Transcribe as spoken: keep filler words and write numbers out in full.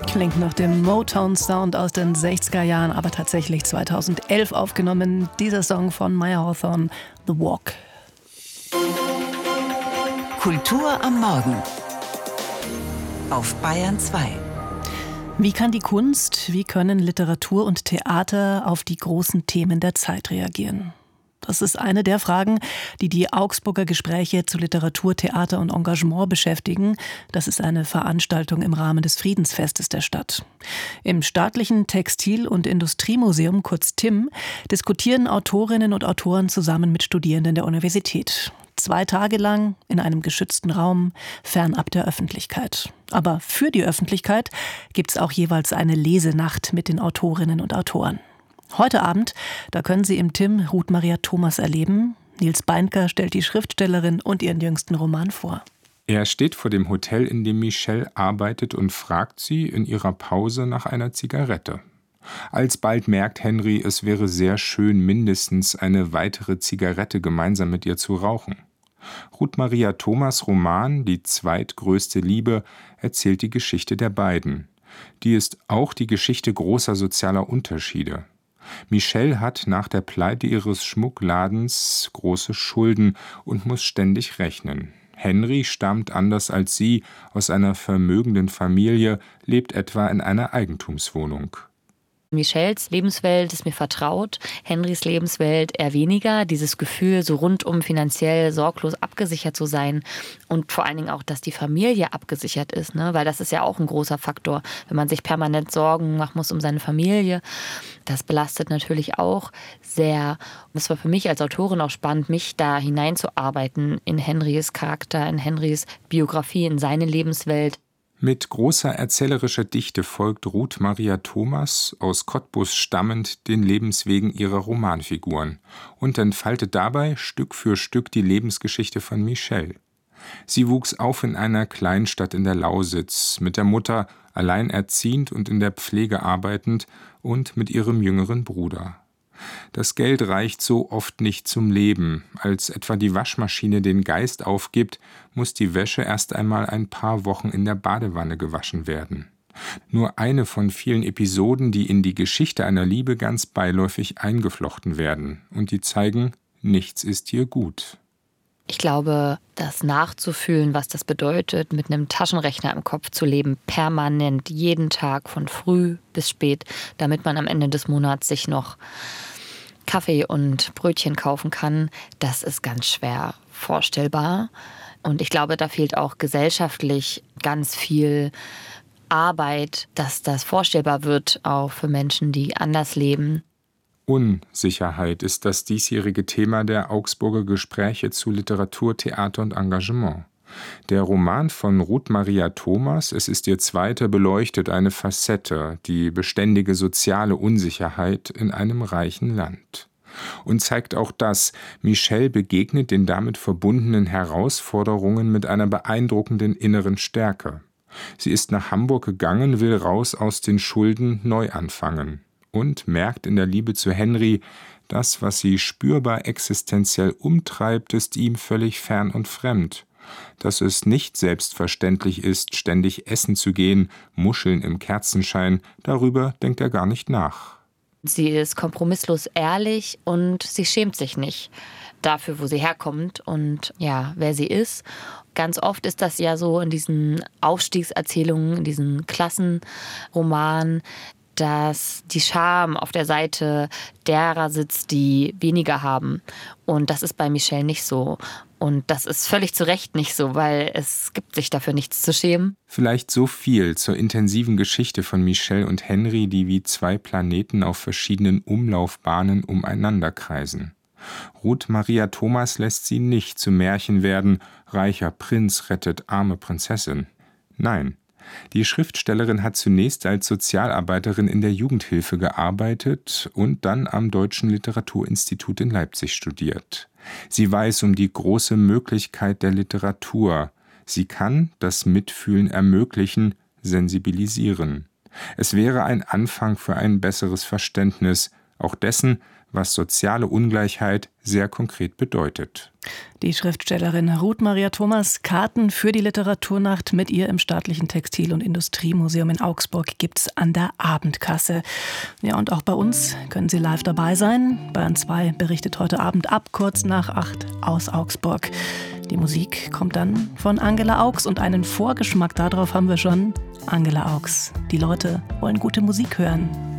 Klingt nach dem Motown-Sound aus den sechziger Jahren, aber tatsächlich zweitausendelf aufgenommen. Dieser Song von Maya Hawthorne, The Walk. Kultur am Morgen auf Bayern zwei. Wie kann die Kunst, wie können Literatur und Theater auf die großen Themen der Zeit reagieren? Das ist eine der Fragen, die die Augsburger Gespräche zu Literatur, Theater und Engagement beschäftigen. Das ist eine Veranstaltung im Rahmen des Friedensfestes der Stadt. Im Staatlichen Textil- und Industriemuseum, kurz T I M, diskutieren Autorinnen und Autoren zusammen mit Studierenden der Universität. Zwei Tage lang in einem geschützten Raum, fernab der Öffentlichkeit. Aber für die Öffentlichkeit gibt es auch jeweils eine Lesenacht mit den Autorinnen und Autoren. Heute Abend, da können Sie im T I M Ruth Maria Thomas erleben. Nils Beindker stellt die Schriftstellerin und ihren jüngsten Roman vor. Er steht vor dem Hotel, in dem Michelle arbeitet, und fragt sie in ihrer Pause nach einer Zigarette. Alsbald merkt Henry, es wäre sehr schön, mindestens eine weitere Zigarette gemeinsam mit ihr zu rauchen. Ruth Maria Thomas' Roman »Die zweitgrößte Liebe« erzählt die Geschichte der beiden. Die ist auch die Geschichte großer sozialer Unterschiede. Michelle hat nach der Pleite ihres Schmuckladens große Schulden und muss ständig rechnen. Henry stammt, anders als sie, aus einer vermögenden Familie, lebt etwa in einer Eigentumswohnung. Michelles Lebenswelt ist mir vertraut, Henrys Lebenswelt eher weniger. Dieses Gefühl, so rundum finanziell sorglos abgesichert zu sein und vor allen Dingen auch, dass die Familie abgesichert ist, ne? Weil das ist ja auch ein großer Faktor, wenn man sich permanent Sorgen machen muss um seine Familie. Das belastet natürlich auch sehr. Und es war für mich als Autorin auch spannend, mich da hineinzuarbeiten in Henrys Charakter, in Henrys Biografie, in seine Lebenswelt. Mit großer erzählerischer Dichte folgt Ruth Maria Thomas, aus Cottbus stammend, den Lebenswegen ihrer Romanfiguren und entfaltet dabei Stück für Stück die Lebensgeschichte von Michelle. Sie wuchs auf in einer Kleinstadt in der Lausitz, mit der Mutter alleinerziehend und in der Pflege arbeitend und mit ihrem jüngeren Bruder. Das Geld reicht so oft nicht zum Leben. Als etwa die Waschmaschine den Geist aufgibt, muss die Wäsche erst einmal ein paar Wochen in der Badewanne gewaschen werden. Nur eine von vielen Episoden, die in die Geschichte einer Liebe ganz beiläufig eingeflochten werden und die zeigen, nichts ist hier gut. Ich glaube, das nachzufühlen, was das bedeutet, mit einem Taschenrechner im Kopf zu leben, permanent, jeden Tag, von früh bis spät, damit man am Ende des Monats sich noch Kaffee und Brötchen kaufen kann, das ist ganz schwer vorstellbar. Und ich glaube, da fehlt auch gesellschaftlich ganz viel Arbeit, dass das vorstellbar wird, auch für Menschen, die anders leben. Unsicherheit ist das diesjährige Thema der Augsburger Gespräche zu Literatur, Theater und Engagement. Der Roman von Ruth Maria Thomas, es ist ihr zweiter, beleuchtet eine Facette, die beständige soziale Unsicherheit in einem reichen Land. Und zeigt auch das, Michelle begegnet den damit verbundenen Herausforderungen mit einer beeindruckenden inneren Stärke. Sie ist nach Hamburg gegangen, will raus aus den Schulden, neu anfangen. Und merkt in der Liebe zu Henry, das, was sie spürbar existenziell umtreibt, ist ihm völlig fern und fremd. Dass es nicht selbstverständlich ist, ständig essen zu gehen, Muscheln im Kerzenschein, darüber denkt er gar nicht nach. Sie ist kompromisslos ehrlich und sie schämt sich nicht dafür, wo sie herkommt und ja, wer sie ist. Ganz oft ist das ja so in diesen Aufstiegserzählungen, in diesen Klassenromanen, dass die Scham auf der Seite derer sitzt, die weniger haben. Und das ist bei Michelle nicht so. Und das ist völlig zu Recht nicht so, weil es gibt sich dafür nichts zu schämen. Vielleicht so viel zur intensiven Geschichte von Michelle und Henry, die wie zwei Planeten auf verschiedenen Umlaufbahnen umeinander kreisen. Ruth Maria Thomas lässt sie nicht zu Märchen werden, reicher Prinz rettet arme Prinzessin. Nein. Die Schriftstellerin hat zunächst als Sozialarbeiterin in der Jugendhilfe gearbeitet und dann am Deutschen Literaturinstitut in Leipzig studiert. Sie weiß um die große Möglichkeit der Literatur. Sie kann das Mitfühlen ermöglichen, sensibilisieren. Es wäre ein Anfang für ein besseres Verständnis, auch dessen, was soziale Ungleichheit sehr konkret bedeutet. Die Schriftstellerin Ruth Maria Thomas. Karten für die Literaturnacht mit ihr im Staatlichen Textil- und Industriemuseum in Augsburg gibt's an der Abendkasse. Ja, und auch bei uns können Sie live dabei sein. Bayern zwei berichtet heute Abend ab kurz nach acht aus Augsburg. Die Musik kommt dann von Angela Augs und einen Vorgeschmack darauf haben wir schon. Angela Augs. Die Leute wollen gute Musik hören.